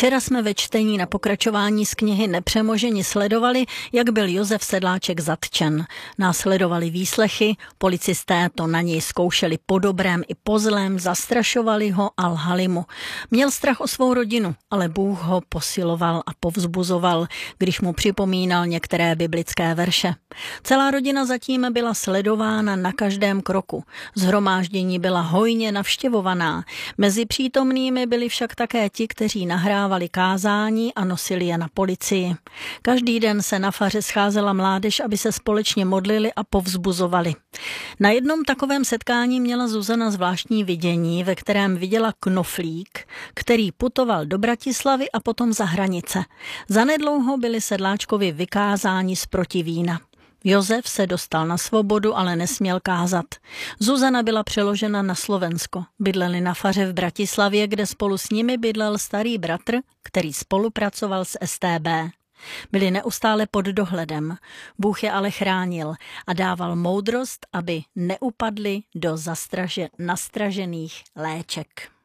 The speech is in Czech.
Včera jsme ve čtení na pokračování z knihy Nepřemoženi sledovali, jak byl Josef Sedláček zatčen. Následovali výslechy, policisté to na něj zkoušeli po dobrém i po zlém, zastrašovali ho a lhali mu. Měl strach o svou rodinu, ale Bůh ho posiloval a povzbuzoval, když mu připomínal některé biblické verše. Celá rodina zatím byla sledována na každém kroku. Shromáždění byla hojně navštěvovaná. Mezi přítomnými byli však také ti, kteří nahrávali kázání a nosili je na policii. Každý den se na faře scházela mládež, aby se společně modlili a povzbuzovali. Na jednom takovém setkání měla Zuzana zvláštní vidění, ve kterém viděla knoflík, který putoval do Bratislavy a potom za hranice. Zanedlouho byli Sedláčkovi vykázáni z protivína. Josef se dostal na svobodu, ale nesměl kázat. Zuzana byla přeložena na Slovensko. Bydleli na faře v Bratislavě, kde spolu s nimi bydlel starý bratr, který spolupracoval s StB. Byli neustále pod dohledem. Bůh je ale chránil a dával moudrost, aby neupadli do nastražených léček.